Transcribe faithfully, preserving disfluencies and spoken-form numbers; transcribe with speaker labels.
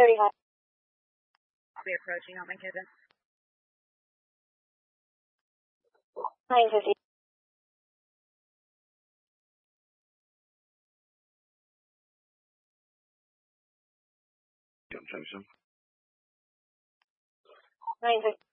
Speaker 1: thirty hot. I'll be approaching on my Kevin. nine fifty. nine fifty.